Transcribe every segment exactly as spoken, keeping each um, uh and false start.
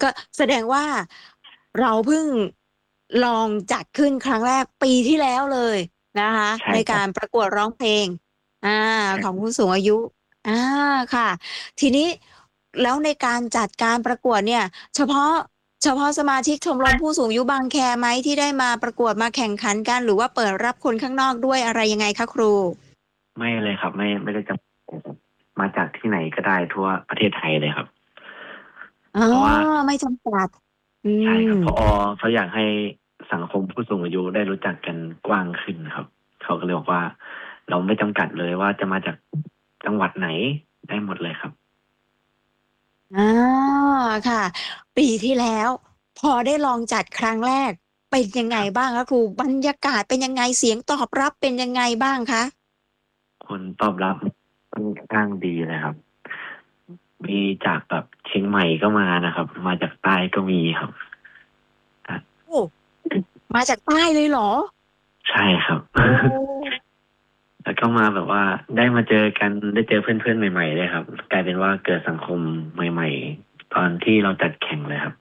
ก็แสดงว่าเราเพิ่งลองจัดขึ้นครั้งแรกปีที่แล้วเลยนะคะใช่ครับในการประกวดร้องเพลงอ่าของใช่ผู้สูงอายุอ่าค่ะทีนี้แล้วในการจัดการประกวดเนี่ยเฉพาะเฉพาะสมาชิกชมรมผู้สูงอายุบางแคไหมที่ได้มาประกวดมาแข่งขันกันหรือว่าเปิดรับคนข้างนอกด้วยอะไรยังไงคะครูไม่เลยครับไม่ไม่ได้จำกัดครับมาจากที่ไหนก็ได้ทั่วประเทศไทยเลยครับอ๋อเพราะว่าไม่จำกัดอืใช่คมรับพอเขาอยากให้สังคมผู้สูงอายุได้รู้จักกันกว้างขึ้นครับเขาก็เลยบอกว่าเราไม่จำกัดเลยว่าจะมาจากจังหวัดไหนได้หมดเลยครับอาค่ะปีที่แล้วพอได้ลองจัดครั้งแรกเป็นยังไงครับบ้างคะครูบรรยากาศเป็นยังไงเสียงตอบรับเป็นยังไงบ้างคะคนตอบรับค่อนข้างดีเลยครับมีจากแบบเชียงใหม่ก็มานะครับมาจากใต้ก็มีครับอ่ะโอ้มาจากใต้เลยเหรอใช่ครับโอ้แล้วก็มาแบบว่าได้มาเจอกันได้เจอเพื่อนๆใหม่ๆเลยครับกลายเป็นว่าเกิดสังคมใหม่ๆตอนที่เราจัดแข่งเลยครับ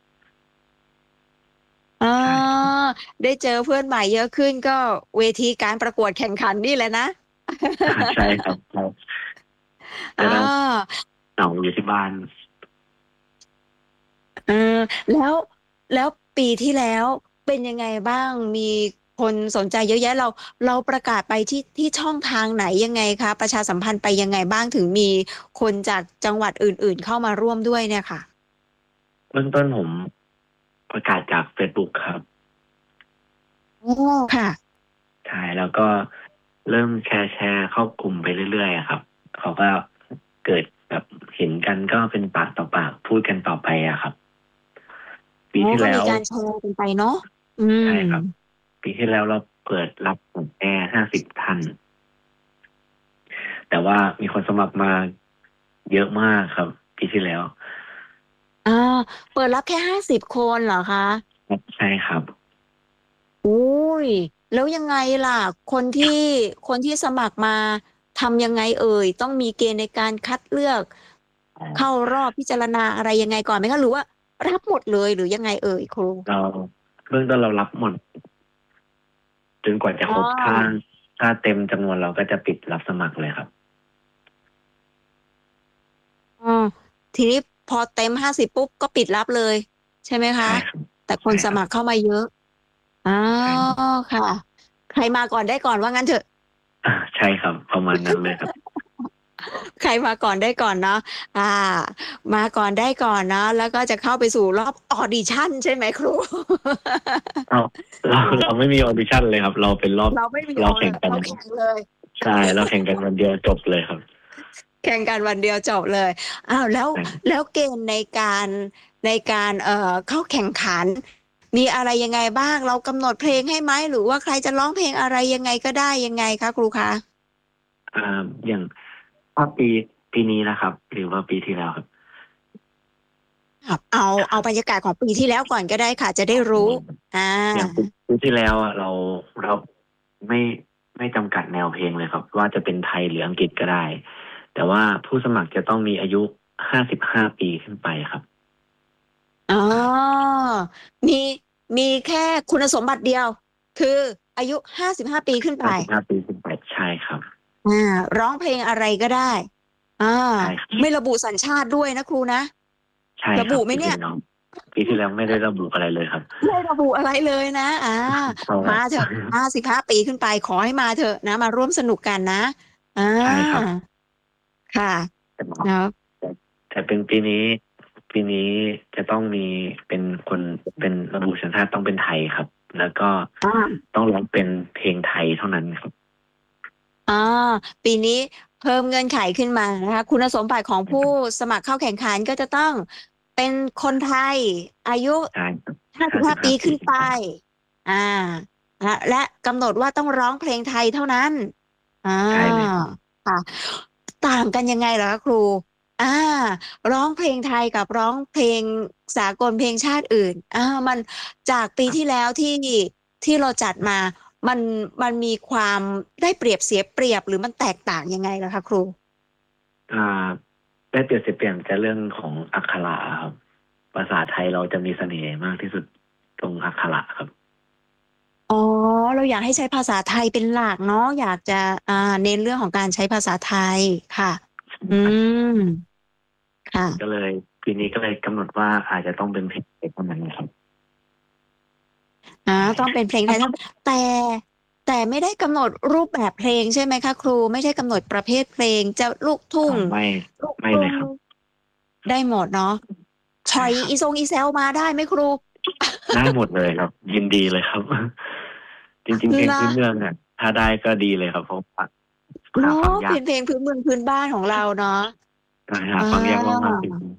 อาใช่ได้เจอเพื่อนใหม่เยอะขึ้นก็เวทีการประกวดแข่งขันนี่แหละนะใช่ครับใช่จะอาได้เหงาอยู่ที่บ้านเออแล้วแล้วปีที่แล้วเป็นยังไงบ้างมีคนสนใจเยอะแยะเราเราประกาศไปที่ที่ช่องทางไหนยังไงคะประชาสัมพันธ์ไปยังไงบ้างถึงมีคนจากจังหวัดอื่นๆเข้ามาร่วมด้วยเนี่ยค่ะเบื้องต้นผมประกาศจาก เฟซบุ๊ก ครับอ๋อค่ะใช่แล้วก็เริ่มแชร์แชร์เข้ากลุ่มไปเรื่อยๆอะครับเขาก็เกิดแบบเห็นกันก็เป็นปากต่อปากพูดกันต่อไปอะครับปีอ๋อที่แล้วก็มีการแชร์กันไปเนาะอืมใช่ครับปีที่แล้วเราเปิดรับแอร์ห้าสิบท่าน แต่ว่ามีคนสมัครมาเยอะมากครับปีที่แล้วอาเปิดรับแค่ห้าสิบคนเหรอคะครับใช่ครับอุ๊ยแล้วยังไงล่ะคนที่คนที่สมัครมาทำยังไงเอ่ยต้องมีเกณฑ์ในการคัดเลือกอ๋อเข้ารอบพิจารณาอะไรยังไงก่อนไหมคะหรือว่ารับหมดเลยหรือยังไงเอ่ยครูเราเบื้องต้นเรารับหมดจนกว่าจะอ๋ครบถ้าอถ้าเต็มจำนวนเราก็จะปิดรับสมัครเลยครับอ๋อทีนี้พอเต็มห้าสิบปุ๊บก็ปิดรับเลยใช่ไหมคะใช่ครับแต่คนใช่ครับสมัครเข้ามาเยอะอ๋อใช่ค่ะใครมาก่อนได้ก่อนว่างั้นเถอะอ่าใช่ครับประมาณนั้นเลยครับใครมาก่อนได้ก่อนเนาะอ่ามาก่อนได้ก่อนเนาะแล้วก็จะเข้าไปสู่รอบ audition ใช่ไหมครูเราเราเราไม่มีออดิชั่นเลยครับเราเป็นรอบเราไม่มีเราออแข่งกันเราแข่งเลยใช่เราแข่งกันวันเดียวจบเลยครับแข่งกันวันเดียวจบเลยอ้าวแล้วใช่แล้วเกณฑ์ในการในการเอ่อเข้าแข่งขันมีอะไรยังไงบ้างเรากำหนดเพลงให้ไหมหรือว่าใครจะร้องเพลงอะไรยังไงก็ได้ยังไงคะครูคะอ่าอย่างถ้าปีปีนี้นะครับหรือว่าปีที่แล้วครับครับเอาเอาบรรยากาศของปีที่แล้วก่อนก็ได้ค่ะจะได้รู้อาอย่างปีปีที่แล้วอ่ะเราเราไม่ไม่จำกัดแนวเพลงเลยครับว่าจะเป็นไทยหรืออังกฤษก็ได้แต่ว่าผู้สมัครจะต้องมีอายุห้าสิบห้าปีขึ้นไปครับอ๋อมีมีแค่คุณสมบัติเดียวคืออายุห้าสิบห้าปีขึ้นไปห้าสิบห้าปีขึ้นไปใช่ครับอาร้องเพลงอะไรก็ได้อาใช่ครับไม่ระบุสัญชาติด้วยนะครูนะใช่ระครับบุไหมเนี่ยปีที่แล้วปีที่แล้วไม่ได้ระบุอะไรเลยครับไม่ระบุอะไรเลยนะอาเพราะว่ามาเถอะห้าสิบห้าปีขึ้นไปขอให้มาเถอะนะมาร่วมสนุกกันนะอาใช่ครับค่ะแต่เนาะแต่แต่เป็นปีนี้ปีนี้จะต้องมีเป็นคนเป็นระบุสัญชาติต้องเป็นไทยครับแล้วก็อาต้องร้องเป็นเพลงไทยเท่านั้นครับอาปีนี้เพิ่มเงื่อนไขขึ้นมานะคะคุณสมบัติของผู้สมัครเข้าแข่งขันก็จะต้องเป็นคนไทยอายุใช่ครับห้าสิบห้าห้าสิบห้าปีขึ้นไปปีขึ้นไปอาและและกำหนดว่าต้องร้องเพลงไทยเท่านั้นอาใช่เลยครับค่ะต่างกันยังไงเหรอคะครูอาร้องเพลงไทยกับร้องเพลงสากลเพลงชาติอื่นอามันจากปีที่แล้วที่ที่เราจัดมามันมันมีความได้เปรียบเสียเปรียบหรือมันแตกต่างยังไงเหรอคะครูอ่าได้เปรียบเสียเปรียบจะเรื่องของอักขระครับภาษาไทยเราจะมีเสน่ห์มากที่สุดตรงอักขระครับอ๋อเราอยากให้ใช้ภาษาไทยเป็นหลักเนาะอยากจะอ่าเน้นเรื่องของการใช้ภาษาไทยค่ะอืมค่ะก็เลยปีนี้ก็เลยกำหนดว่าอาจจะต้องเป็นเพลงเอกเท่านั้นนะครับอ่าใช่ต้องเป็นเพลงไทยเท่าแต่แต่ไม่ได้กำหนดรูปแบบเพลงใช่ไหมคะครูไม่ใช่กำหนดประเภทเพลงจะลูกทุ่งอ่าไม่ลูกกรุงไม่เลยครับได้หมดเนาะชอยใช่ครับอีซงอีแซวมาได้ไหมครูได้หมดเลยครับยินดีเลยครับจริงๆเพลงนะพื้นเมืองเนี่ยถ้าได้ก็ดีเลยครับเพราะว่าหาเนาะฟังยากเป็นเพลงพื้นเมืองพื้นบ้านของเราเนาะหาอ่ฟังยากามากๆจริง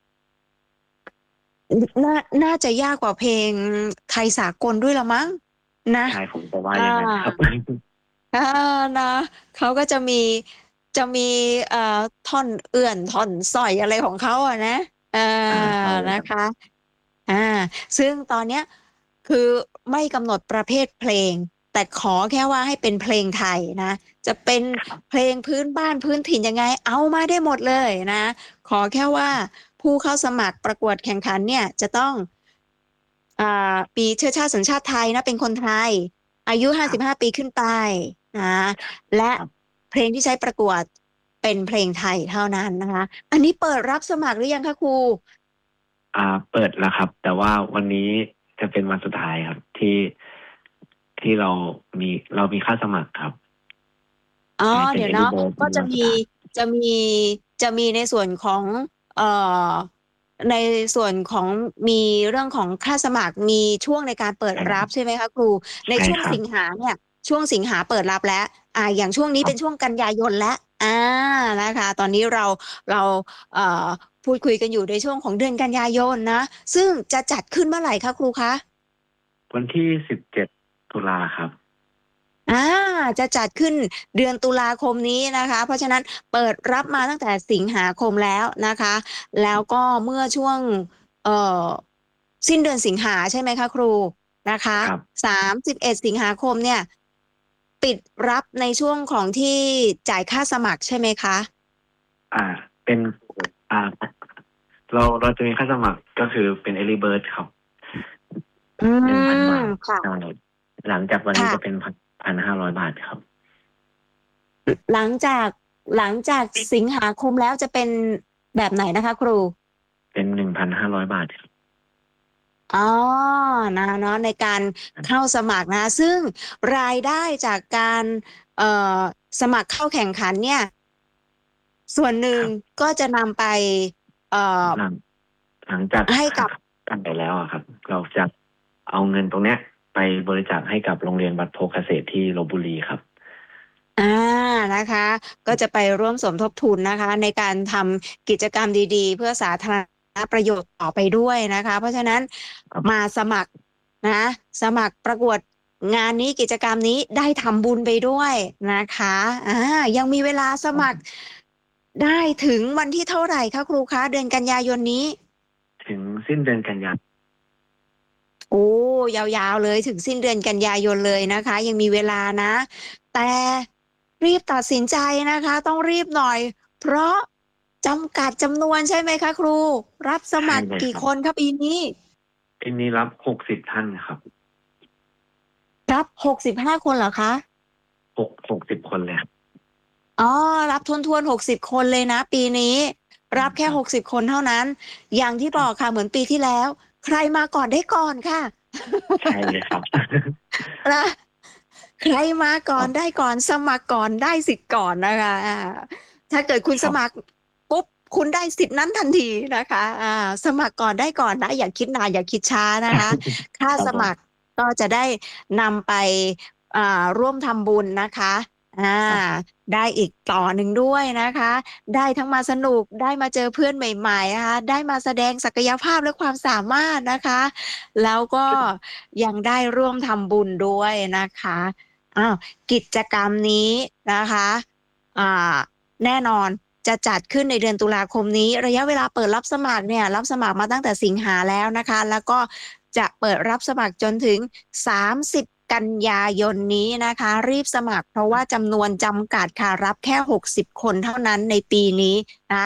น่าน่าจะยากกว่าเพลงไทยสากลด้วยละมั้งนะๆใช่ผมก็ว่าอ่อย่างนั้นครับาอ่านะเขาก็จะมีจะมีเอ่อท่อนเอื่อนท่อนสอยอะไรของเขาอะนะอ่าอ่าใช่ครับนะคะอ่าซึ่งตอนเนี้ยคือไม่กำหนดประเภทเพลงแต่ขอแค่ว่าให้เป็นเพลงไทยนะจะเป็นเพลงพื้นบ้านพื้นถิ่นยังไงเอามาได้หมดเลยนะขอแค่ว่าผู้เข้าสมัครประกวดแข่งขันเนี่ยจะต้อง อ่าปีเชื้อชาติสัญชาติไทยนะเป็นคนไทยอายุครับห้าสิบห้าปีขึ้นไปนะและครับเพลงที่ใช้ประกวดเป็นเพลงไทยเท่านั้นนะคะอันนี้เปิดรับสมัครหรือยังคะครูอ่าเปิดแล้วครับแต่ว่าวันนี้จะเป็นวันสุดท้ายครับที่ที่เรามีเรามีค่าสมัครครับอ๋อใช่เป็นเดี๋ยวเนาะเอลิเบิร์เป็นก็จะมีวันสุดท้ายจะมีจะมีในส่วนของเอ่อในส่วนของมีเรื่องของค่าสมัครมีช่วงในการเปิดใช่รับใช่ไหมคะครูในใช่ครับช่วงสิงหาเนี่ยช่วงสิงหาเปิดรับแล้วอ่าอย่างช่วงนี้ครับเป็นช่วงกันยายนแล้วอ่านะคะตอนนี้เราเราเอ่อพูดคุยกันอยู่ในช่วงของเดือนกันยายนนะซึ่งจะจัดขึ้นเมื่อไหร่คะครูคะวันที่สิบเจ็ดตุลาครับอ่าจะจัดขึ้นเดือนตุลาคมนี้นะคะเพราะฉะนั้นเปิดรับมาตั้งแต่สิงหาคมแล้วนะคะแล้วก็เมื่อช่วงเอ่อสิ้นเดือนสิงหาใช่ไหมคะครูนะคะครับสามสิบเอ็ดสิงหาคมเนี่ยปิดรับในช่วงของที่จ่ายค่าสมัครใช่ไหมคะอ่าเป็นอ่าเราเราจะมีค่าสมัครก็คือเป็นเอ r ิเบิร์ครับอืหนึ่งพันมบาทค่ะใช่หลังจากวันนี้จะเป็นค่ะพันพันห้าร้อยบาทครับหลังจากหลังจากสิงหาคมแล้วจะเป็นแบบไหนนะคะครูเป็นหนึ่งพันห้าร้อยบาทครับอ๋อนะเนาะในการเข้าสมัครนะซึ่งรายได้จากการเอ่อสมัครเข้าแข่งขันเนี่ยส่วนหนึ่งครับก็จะนำไปเอ่อหลังหลังจากให้กับหักกันไปแล้วอะครับ เราจะเอาเงินตรงเนี้ยไปบริจาคให้กับโรงเรียนวัดโพเกษตรที่ลพบุรีครับอ่านะคะก็จะไปร่วมสมทบทุนนะคะในการทำกิจกรรมดีๆเพื่อสาธารณประโยชน์ต่อไปด้วยนะคะเพราะฉะนั้นมาครับสมัครนะสมัครประกวดงานนี้กิจกรรมนี้ได้ทำบุญไปด้วยนะคะอ่ายังมีเวลาสมัครได้ถึงวันที่เท่าไหร่คะครูคะเดือนกันยายนนี้ถึงสิ้นเดือนกันยายนโอ้ยาวๆเลยถึงสิ้นเดือนกันยายนเลยนะคะยังมีเวลานะแต่รีบตัดสินใจนะคะต้องรีบหน่อยเพราะจำกัดจำนวนใช่ไหมคะครูรับสใช่มัครกี่เลยครับคนครับปีนี้ปีนี้รับหกสิบท่านครับรับหกสิบห้าคนเหรอคะหกหกสิบคนเลยครับอ๋อรับทวนทวนหกสิบคนเลยนะปีนี้รับแค่ครับหกสิบคนเท่านั้นอย่างที่บอกค่ะเหมือนปีที่แล้วใครมาก่อนได้ก่อนค่ะใช่เลยครับนะใครมาก่อนได้ครับก่อนสมัครก่อนได้สิทธิ์ก่อนนะคะอ่าถ้าเกิดคุณครับสมัครปุ๊บคุณได้สิทธินั้นทันทีนะคะอ่าสมัครก่อนได้ก่อนนะอย่าคิดนานอย่าคิดช้านะคะค่าครับผมสมัครก็จะได้นำไปอ่าร่วมทำบุญนะคะอ่าครับได้อีกต่อหนึ่งด้วยนะคะได้ทั้งมาสนุกได้มาเจอเพื่อนใหม่ๆนะคะได้มาแสดงศักยภาพและความสามารถนะคะแล้วก็ยังได้ร่วมทำบุญด้วยนะคะอ้าวกิจกรรมนี้นะคะอ่าแน่นอนจะจัดขึ้นในเดือนตุลาคมนี้ระยะเวลาเปิดรับสมัครเนี่ยรับสมัครมาตั้งแต่สิงหาแล้วนะคะแล้วก็จะเปิดรับสมัครจนถึงสามสิบกันยายนนี้นะคะรีบสมัครเพราะว่าจำนวนจำกัดค่ะรับแค่หกสิบคนเท่านั้นในปีนี้นะค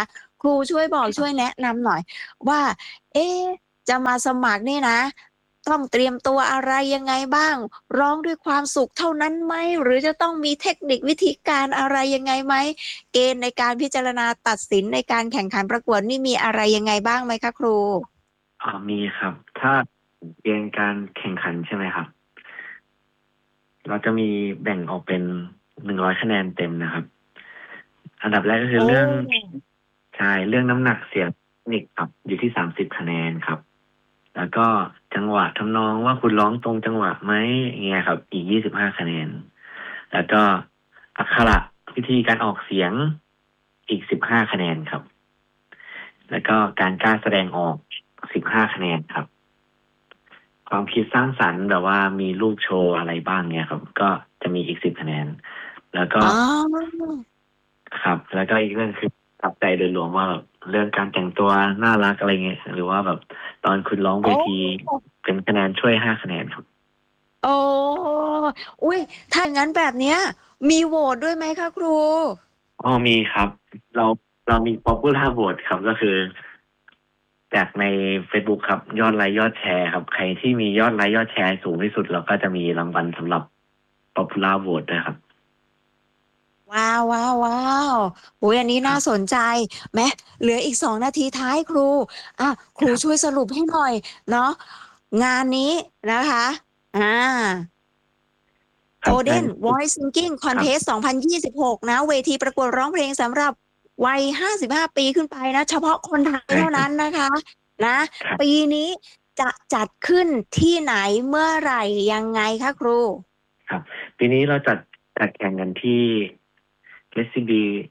รูช่วยบอกครัช่วบยแนะนำหน่อยว่า เอ๊ จะมาสมัครนี่นะ ต้องเตรียมตัวอะไรยังไงบ้าง? ร้องด้วยความสุขเท่านั้นไหม? หรือจะต้องมีเทคนิควิธีการอะไรยังไงไหม? เกณฑ์ในการพิจารณาตัดสินในการแข่งขันประกวดนี่มีอะไรยังไงบ้างไหมคะครู? อ่า มีครับ ถ้าเกณฑ์การแข่งขันใช่ไหมครับ เราจะมีแบ่งออกเป็น หนึ่งร้อย คะแนนเต็มนะครับ อันดับแรกก็คืโออเรื่อง้ใช่ เรื่องน้ำหนักเสียงเทคนิคครับ อยู่ที่ สามสิบ คะแนนครับ แล้วก็จังหวะทำนองว่าคุณร้องตรงจังหวะไหม อย่างเงี้ยครับ อีก ยี่สิบห้า คะแนน แล้วก็อักขระ วิธีการออกเสียงอีก สิบห้า คะแนนครับ แล้วก็การกล้าแสดงออก สิบห้า คะแนนครับ ความคิดสร้างสรรค์แบบว่ามีลูกโชว์อะไรบ้างเงี้ยครับ ก็จะมีอีก สิบ คะแนน แล้วก็อ๋อครับ แล้วก็อีกเรื่องคือประทับใจโดยรวมว่าแบบเรื่องการแต่งตัวน่ารัก อะไรเงี้ย หรือว่าแบบตอนคุณร้องโเอว้ที เป็นคะแนนช่วย ห้า คะแนนครับอ๋อ อุ๊ย ถ้าอย่างงั้นแบบเนี้ย มีโหวตด้วยไหมคะครู? อ้อ มีครับ เรา เรามี Popular Vote ครับ ก็คือ จากในเฟซบุ๊กครับ ยอดไลก์ยอดแชร์ครับ ใครที่มียอดไลก์ยอดแชร์สูงที่สุด เราก็จะมีรางวัลสำหรับ Popular Vote ด้วยครับว้าว ๆ ๆ อุ๊ย อันนี้น่ครัาบสนใจ แหม เหลืออีก สอง นาทีท้ายครู อะ ครูครับช่วยสรุปให้หน่อยเนาะ งานนี้นะคะ อาครับ Golden Voice Singing ครับ Contest สองพันยี่สิบหก นะ เวทีประกวดร้องเพลงสำหรับวัย ห้าสิบห้า ปีขึ้นไปนะ เฉพาะคนไทใชย่เท่านัครับ้นนะคะ นะครับปีนี้จะจัดขึ้นที่ไหน เมื่อไหร่ ยังไงคะครู? ครับ ปีนี้เราจัด จัดแข่งกันที่ SCB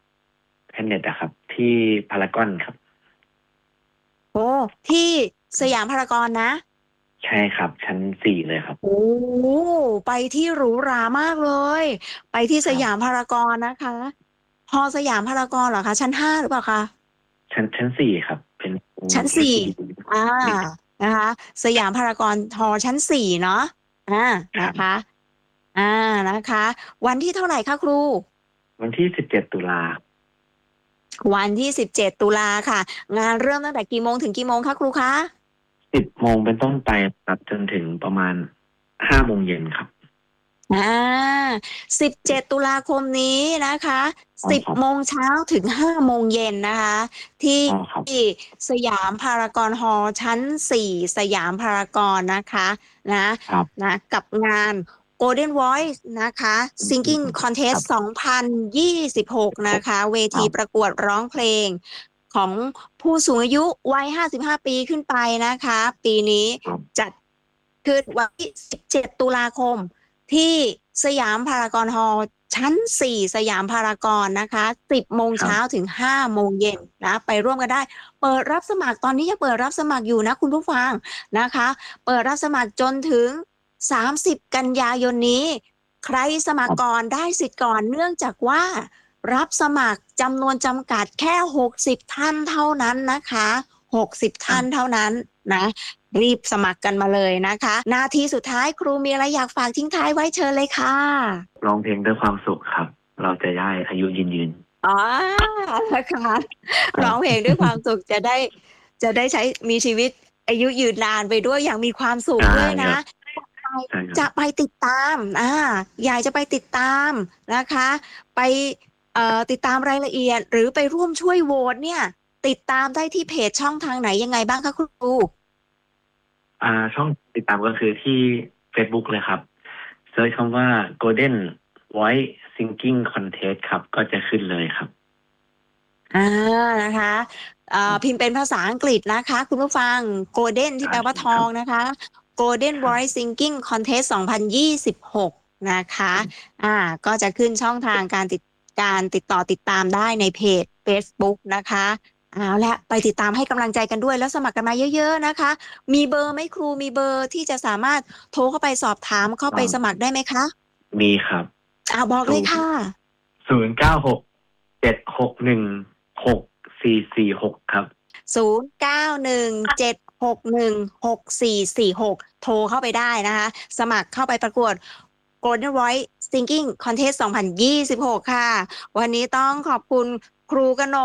Planet อะครับ ที่พารากอนครับโอ้ ที่อสืมยามพารากอนนะ? ใช่ครับ ชั้น สี่ เลยครับโอ้โฮ ไปที่หรูหรามากเลย ไปที่สยครับามพารากอนนะคะ ฮอลล์สยามพารากอนเหรอคะ? ชั้น ห้า หรือเปล่าคะ? ชั้น ชั้น สี่ ครับ เป็น ตรงชั้น สี่ SCB อานี่นะคะ สยามพารากอน ฮอลล์ชั้น สี่ เนาะ อาคนรัะบคะ อา นะคะ วันที่เท่าไรคะครู? วันที่ สิบเจ็ด ตุลาวันที่ สิบเจ็ด ตุลาค่ะ งานเริ่มตั้งแต่กี่โมงถึงกี่โมงคะครูคะ? สิบ โมงเป็นต้นไปครับ จนถึงประมาณ ห้า โมงเย็นครับอา สิบเจ็ด ตุลาคมนี้นะคะ สิบอ๋อครับโมงเช้าถึง ห้า โมงเย็นนะคะ ที่อ๋อครับสยามพารากอนฮอลล์ชั้น สี่ สยามพารากอนนะคะ นะครับนะ กับงาน Golden Voice นะคะ Singing คร Contest ับสองพันยี่สิบหกคนรัะบคะ เวทครีับประกวดร้องเพลงของผู้สูงอายุวัย ห้าสิบห้า ปีขึ้นไปนะคะ ปีนี้ครับจัด ขึ้นวันที่ สิบเจ็ด ตุลาคม ที่สยามพารากอนฮอลล์ชั้น สี่ สยามพารากอนนะคะ สิบ โมงคเรชั้าบถึง ห้า โมงเย็นนะ ไปร่วมกันได้ เปิดรับสมัคร ตอนนี้ยังเปิดรับสมัครอยู่นะคุณผู้ฟังนะคะ เปิดรับสมัครจนถึง สามสิบ กันยายนนี้ ใครสมัคครับรก่อนได้สิทธิ์ก่อน เนื่องจากว่า รับสมัครจำนวนจำกัดแค่ หกสิบ ท่านเท่านั้นนะคะ หกสิบคทรั่าบนเท่านั้นนะ รีบสมัครกันมาเลยนะคะ นาทีสุดท้ายครูมีอะไรอยากฝากทิ้งท้ายไว้ เชิญเลยค่ะร้องเพลงด้วยความสุขครับ เราจะได้อายุยืน ๆอ๋อ นะคะครร้ับองเพลงด้วยความสุข จะได้ จะได้ใช้ มีชีวิตอายุยืนนานไปด้วยอย่างมีความสุใชข่ด้วยนคระับจะไปใช่ครัจบะไปติดตาม อา อยากจะไปติดตามนะคะ ไป เอ่อ ติดตามรายละเอียด หรือไปร่วมช่วยโหวตเนี่ย ติดตามได้ที่เพจช่องทางไหนยังไงบ้างคะครู? อ่า ช่องติดตามก็คือที่เฟซบุ๊กเลยครับ เซิร์ชคำว่า Golden Voice Singing Contest ครับ ก็จะขึ้นเลยครับอา นะคะ อ่คราับพิมพ์เป็นภาษาอังกฤษนะคะคุณผู้ฟัง Golden ที่อแปาลว่าทครับองนะคะ Golden ครับ Voice Singing Contest สองพันยี่สิบหก นะคะครับอ่า ก็จะขึ้นช่องทางการติด การติดต่อติดตามได้ในเพจเฟซบุ๊กนะคะ เอาละ ไปติดตามให้กำลังใจกันด้วย แล้วสมัครกันมาเยอะ ๆ นะคะ มีเบอร์ไหมครู มีเบอร์ที่จะสามารถโทรเข้าไปสอบถาม เข้าอไปาสมัครได้ไหมคะ? มีครับอา บอกศเลูยคนย์่ะศูนย์ เก้า หก เจ็ด หก หนึ่ง หก สี่ สี่ หก ครับศูนย์ เก้า หนึ่ง เจ็ด หก หนึ่ง หก สี่ สี่ หก โทรเข้าไปได้นะคะ สมัครเข้าไปประกวด Golden Voice Singing Contest สองพันยี่สิบหก ค่ะ วันนี้ต้องขอบคุณครูกนก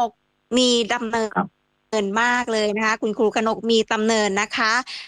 มีดำเนิครับนมากเลยนะคะ คุณครูกนกมีดำเนินนะคะ